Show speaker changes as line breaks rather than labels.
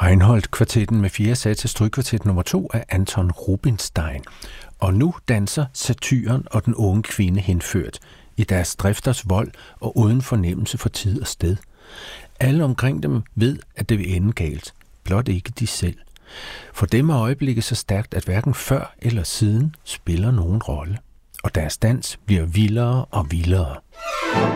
Reinholdt-kvartetten med 4. sats af strygkvartet nummer 2 af Anton Rubinstein. Og nu danser satyren og den unge kvinde henført i deres drifters vold og uden fornemmelse for tid og sted. Alle omkring dem ved, at det vil ende galt, blot ikke de selv. For dem er øjeblikket så stærkt, at hverken før eller siden spiller nogen rolle. Og deres dans bliver vildere og vildere.